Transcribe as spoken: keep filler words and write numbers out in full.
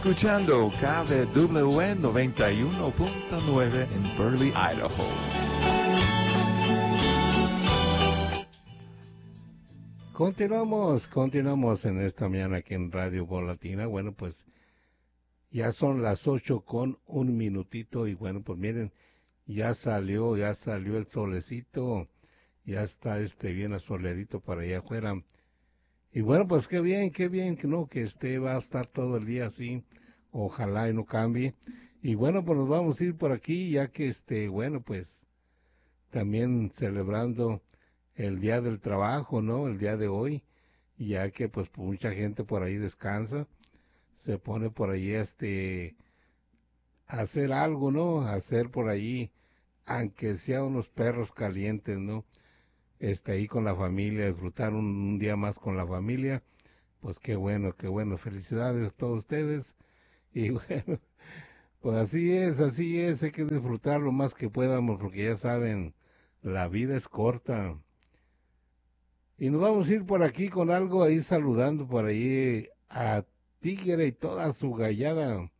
Escuchando K D W N noventa y uno punto nueve en Burley, Idaho. Continuamos, continuamos en esta mañana aquí en Radio Voz Latina. Bueno, pues ya son las ocho con un minutito y bueno, pues miren, ya salió, ya salió el solecito, ya está este bien asoleadito para allá afuera. Y bueno, pues qué bien, qué bien que no, que este va a estar todo el día así, ojalá y no cambie. Y bueno, pues nos vamos a ir por aquí, ya que este, bueno, pues también celebrando el Día del Trabajo, ¿no? El día de hoy, ya que pues mucha gente por ahí descansa, se pone por ahí este, a hacer algo, ¿no? A hacer por ahí, aunque sea unos perros calientes, ¿no? Este, ahí con la familia, disfrutar un, un día más con la familia. Pues qué bueno, qué bueno. Felicidades a todos ustedes. Y bueno, pues así es, así es. Hay que disfrutar lo más que podamos porque ya saben, la vida es corta. Y nos vamos a ir por aquí con algo ahí saludando por ahí a Tigre y toda su gallada.